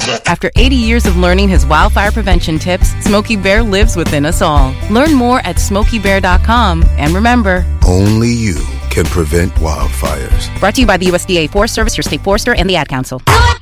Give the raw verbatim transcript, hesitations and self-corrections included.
After eighty years of learning his wildfire prevention tips, Smokey Bear lives within us all. Learn more at smokey bear dot com. And remember, only you can prevent wildfires. Brought to you by the U S D A Forest Service, your state forester, and the Ad Council. Good